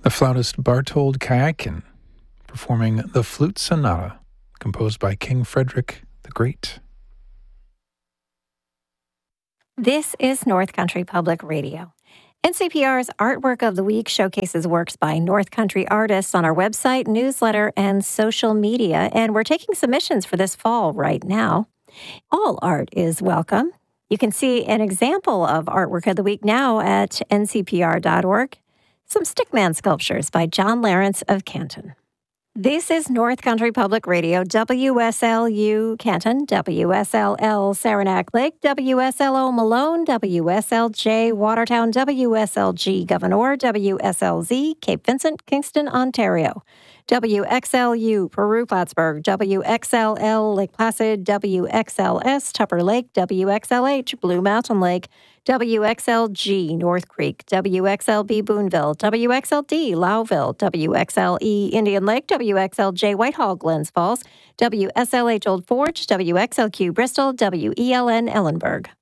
The flautist Bartold Kyakin performing the Flute Sonata, composed by King Frederick the Great. This is North Country Public Radio. NCPR's Artwork of the Week showcases works by North Country artists on our website, newsletter, and social media, and we're taking submissions for this fall right now. All art is welcome. You can see an example of Artwork of the Week now at ncpr.org. Some stickman sculptures by John Lawrence of Canton. This is North Country Public Radio, WSLU Canton, WSLL Saranac Lake, WSLO Malone, WSLJ Watertown, WSLG Gouverneur, WSLZ Cape Vincent, Kingston, Ontario, WXLU Peru Plattsburgh, WXLL Lake Placid, WXLS Tupper Lake, WXLH Blue Mountain Lake, WXLG North Creek, WXLB Boonville, WXLD Lowville, WXLE Indian Lake, WXLJ Whitehall Glens Falls, WSLH Old Forge, WXLQ Bristol, WELN Ellenburg.